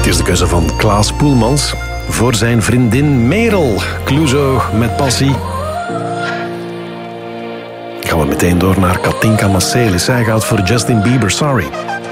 Het is de keuze van Klaas Poelmans voor zijn vriendin Merel. Clouseau met passie. Gaan we meteen door naar Katinka Marcelis. Zij gaat voor Justin Bieber, Sorry.